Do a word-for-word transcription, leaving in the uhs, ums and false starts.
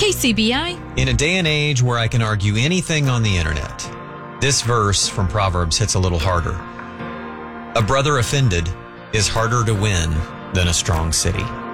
Hey, C B I. In a day and age where I can argue anything on the internet, this verse from Proverbs hits a little harder. A brother offended is harder to win than a strong city.